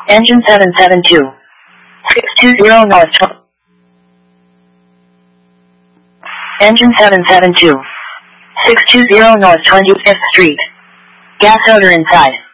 Engine 772. 620 North. Engine 772. 620 North 25th Street. Gas odor inside.